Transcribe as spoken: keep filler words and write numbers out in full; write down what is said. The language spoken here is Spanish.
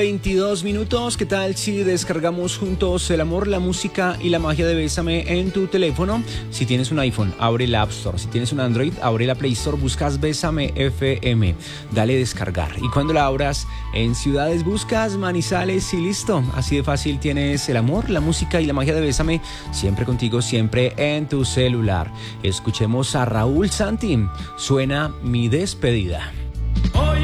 veintidós minutos, ¿qué tal si descargamos juntos el amor, la música y la magia de Bésame en tu teléfono? Si tienes un iPhone, abre el App Store. Si tienes un Android, abre la Play Store, buscas Bésame F M, dale descargar. Y cuando la abras, en ciudades buscas Manizales y listo. Así de fácil tienes el amor, la música y la magia de Bésame siempre contigo, siempre en tu celular. Escuchemos a Raúl Santi. Suena Mi Despedida.